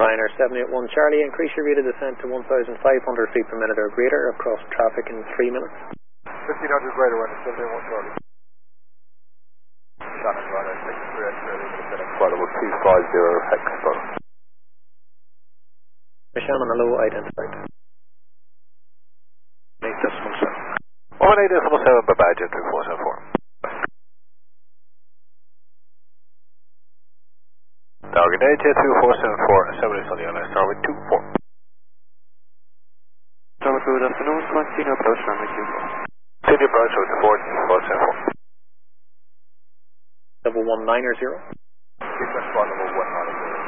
Ryanair 781 Charlie, increase your rate of descent to 1,500 feet per minute or greater across traffic in 3 minutes. 1,500 greater, Ryanair 781 Charlie. Shannon, Ryanair 63 X-ray, flight level 250 hex bottom. Shannon, hello, identified. 8.7. 18.7, bye-bye, Jet 3474. Target Jet 2474, 7 is on the airline, start with 24. Good afternoon, continue approach runway 24. City approach with 14.74. Level 190. Sequence flight level 190.